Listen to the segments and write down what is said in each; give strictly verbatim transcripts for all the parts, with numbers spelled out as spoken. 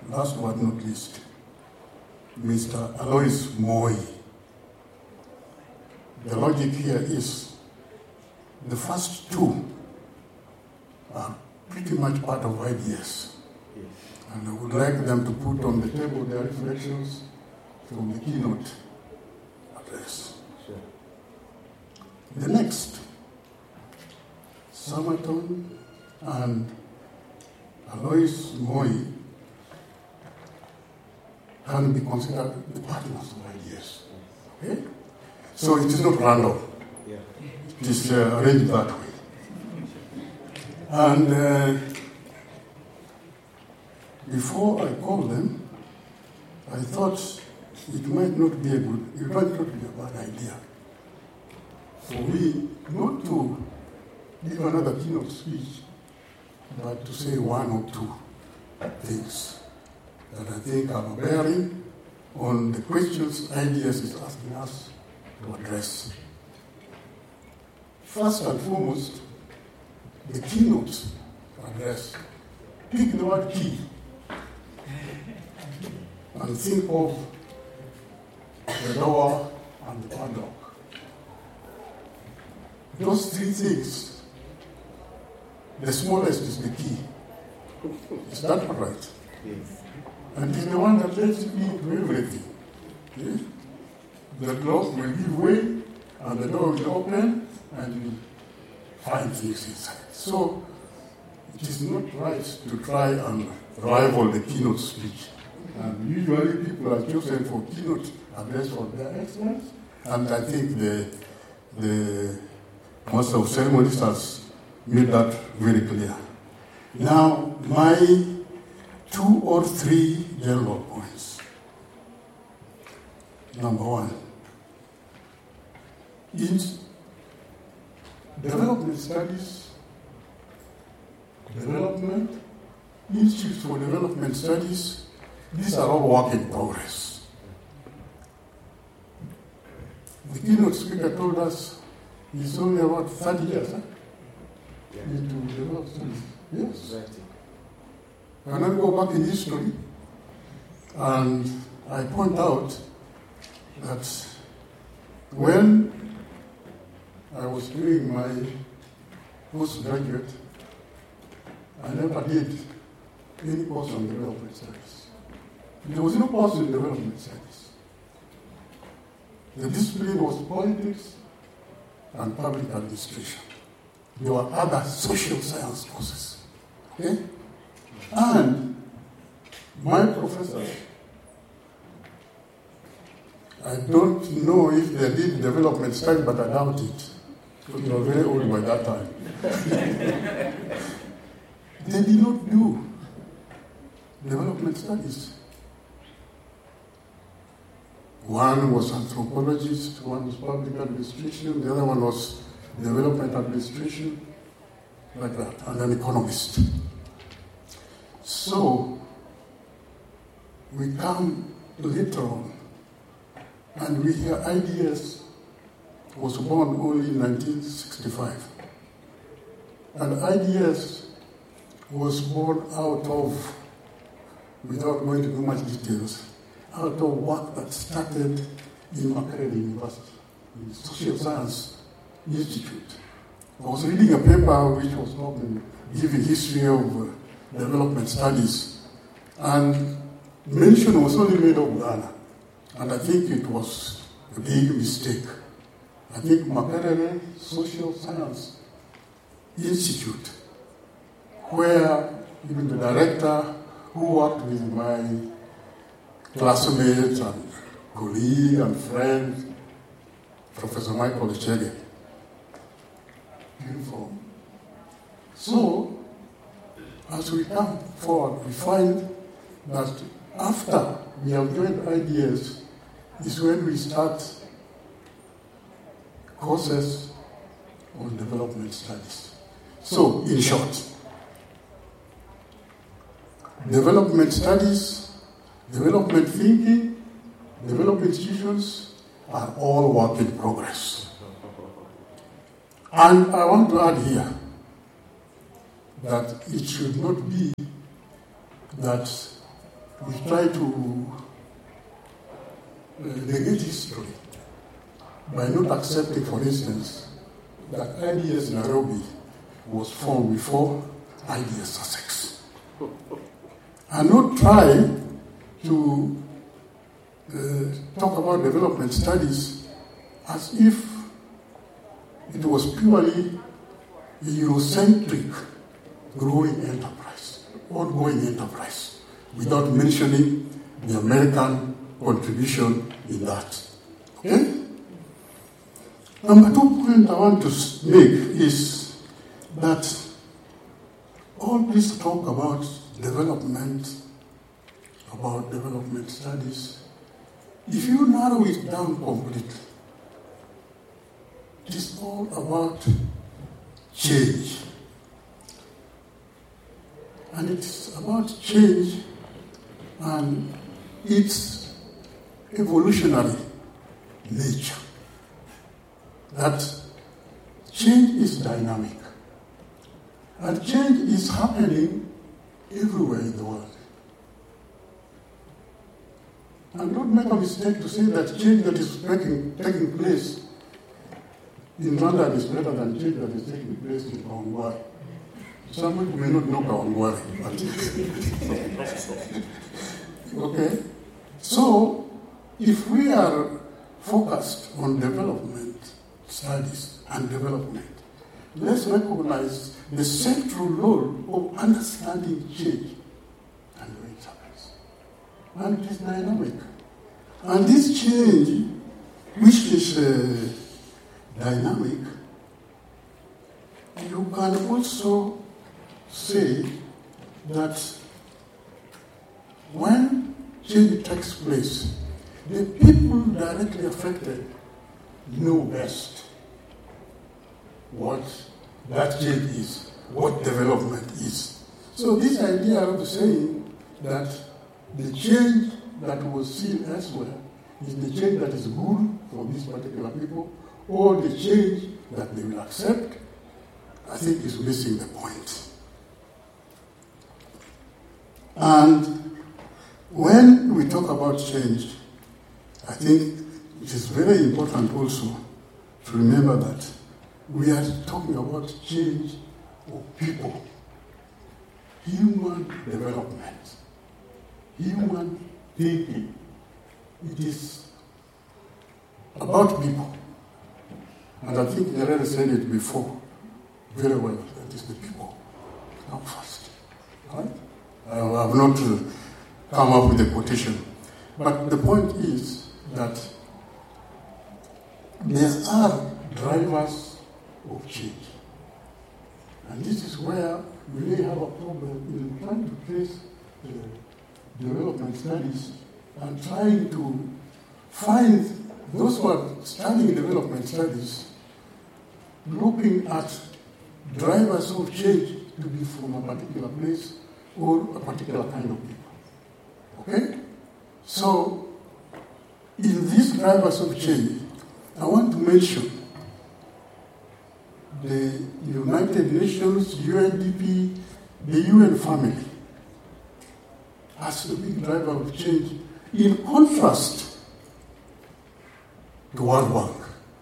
last but not least, Mister Alois Moi. The logic here is the first two are pretty much part of I D S. Yes. And I would like them to put on the table their reflections from the keynote address. Sure. The next, Samaton and Alois Moi can be considered the partners of I D S. Okay? So it is not random. Yeah. It is uh, arranged that way. And uh, before I called them, I thought it might not be a good, it might not be a bad idea for me not to give another keynote speech, but to say one or two things that I think have a bearing on the questions I D S is asking us to address. First and foremost, the keynote address. Pick the word key and think of the door and the padlock. Those three things, the smallest is the key. Is that right? Yes. And it's the one that lets you into everything. Okay? The lock will give way, and the door will open, and you find things inside. So, it is not right to try and rival the keynote speech. And usually people are chosen for keynote address for their excellence, and I think the, the Master of Ceremonies has made that very clear. Now, my two or three general points. Number one, in development studies, development, institutes for development studies, these are all work in progress. The keynote speaker told us it's only about thirty years huh? yeah. into development studies. Yes. Exactly. And I go back in history, and I point out that when I was doing my postgraduate, I never did any course on development studies. There was no course in development studies. The discipline was politics and public administration. There were other social science courses. Okay? And my professor, I don't know if they did development study, but I doubt it. Because they were very old by that time. They did not do development studies. One was anthropologist, one was public administration, the other one was development administration, like that, and an economist. So, we come later on, and we hear I D S was born only in nineteen sixty-five. And I D S was born out of, without going into much details, out of work that started in Makerere University, in the Social Science Institute. I was reading a paper which was called Giving History of uh, Development Studies, and mention was only made of Ghana. And I think it was a big mistake. I think Makerere Social Science Institute, where even the director who worked with my classmate and colleague and friend, Professor Michael Chege, beautiful. So, as we come forward, we find that after we have joined I D S is when we start courses on development studies. So, in short, development studies, development thinking, development institutions are all work in progress. And I want to add here that it should not be that we try to uh, negate history by not accepting, for instance, that I D S Nairobi was formed before I D S Sussex. And not try to uh, talk about development studies as if it was purely a Eurocentric growing enterprise, ongoing enterprise, without mentioning the American contribution in that. Okay? Number two point I want to make is that all this talk about development, about development studies, if you narrow it down completely, it is all about change. And it's about change and its evolutionary nature. That change is dynamic. And change is happening everywhere in the world. And don't make a mistake to say that change that is taking, taking place in London is better than change that is taking place in Kawangware. Some people may not know Kawangware, but okay. So, if we are focused on development studies and development, let's recognize the central role of understanding change and where it happens. And it is dynamic. And this change, which is uh, dynamic, you can also say that when change takes place, the people directly affected know best what that change is, what development is. So this idea of saying that the change that was seen elsewhere is the change that is good for these particular people, or the change that they will accept, I think is missing the point. And when we talk about change, I think it is very important also to remember that we are talking about change of people, human development, human thinking. It is about people. And I think Nyerere said it before very well, that is the people come first. Right? I have not uh, come up with a quotation. But the point is that there are drivers of change. And this is where we may have a problem in trying to trace the development studies and trying to find those who are studying development studies looking at drivers of change to be from a particular place or a particular kind of people. Okay? So, in these drivers of change, I want to mention the United Nations, U N D P, the U N family as the big driver of change, in contrast to World Bank.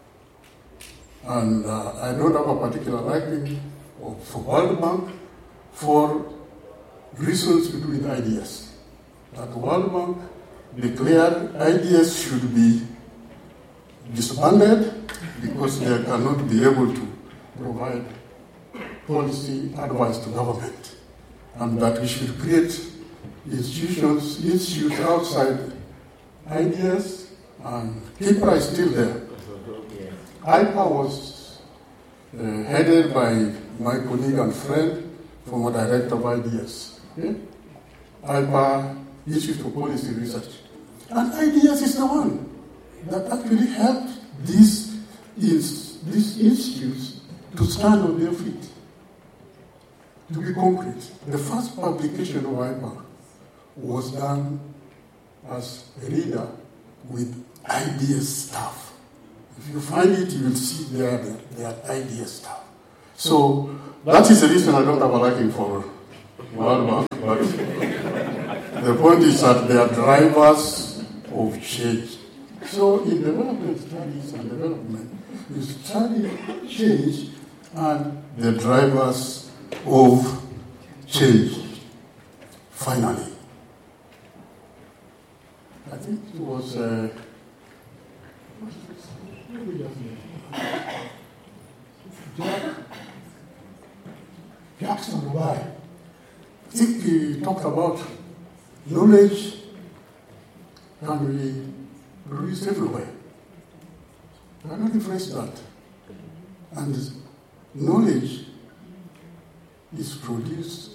And uh, I don't have a particular liking for World Bank for reasons to do with I D S. That the World Bank declared I D S should be disbanded because they cannot be able to provide policy advice to government, and that we should create institutions, institutes outside I D S, and KIPRA is still there. I P A was uh, headed by my colleague and friend, former director of I D S. Okay? I P A, Institute for Policy Research. And I D S is the one that actually helped these, these, these institutes to stand on their feet, to be concrete. The first publication of I P A was done as a reader with I D S staff. If you find it, you will see there their I D S staff. So that is the reason I don't have a liking for World Bank. But The point is that they are drivers of change. So in development studies and development, you study change and the drivers of change. Finally, I think it was uh, Jack, Jackson Dubai. I think he talked about knowledge can be produced everywhere. I cannot rephrase that. And knowledge is produced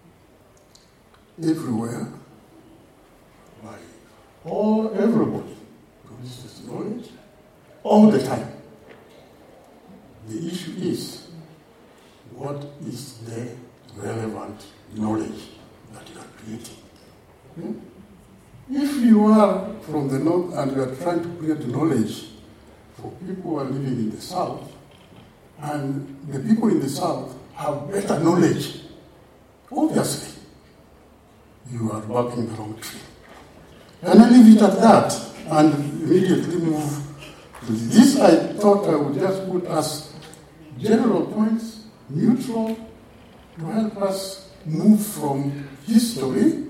everywhere by all everybody produces knowledge all the time. The issue is, what is the relevant knowledge that you are creating? Hmm? If you are from the north and you are trying to create knowledge for people who are living in the south, and the people in the south have better knowledge, obviously, you are barking the wrong tree. And I leave it at that and immediately move to this. I thought I would just put as general points, neutral, to help us move from history.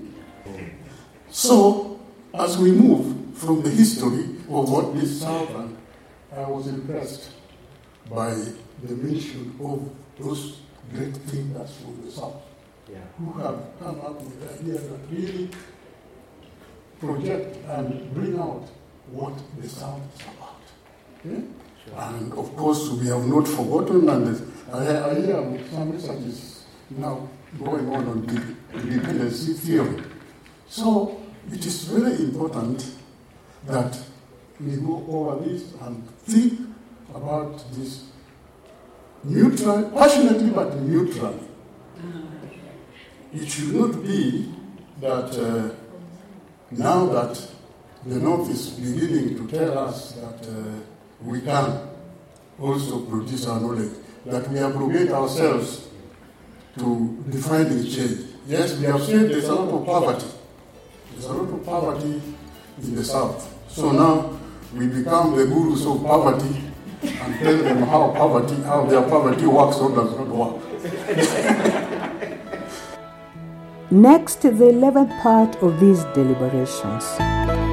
So, as we move from the history of what this Southern, I was impressed by the mention of those great thinkers from the South, yeah, who have come up with the idea that really project and bring out what the South is about. Okay? Sure. And of course, we have not forgotten, and I, I hear some research is now going on on dependency theory. So it is very important that we go over this and think about this neutral, passionately but neutrally. It should not be that uh, now that the North is beginning to tell us that uh, we can also produce our knowledge, that we abrogate ourselves to defining change. Yes, we have said there's a lot of poverty. There's a lot of poverty in the South. So now we become the gurus of poverty and tell them how poverty, how their poverty works or does not work. Next, the eleventh part of these deliberations.